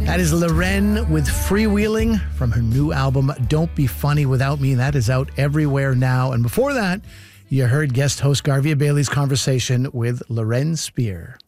That is Loren with Freewheeling from her new album, Don't Be Funny Without Me. That is out everywhere now. And before that, you heard guest host Garvia Bailey's conversation with Loren Spear.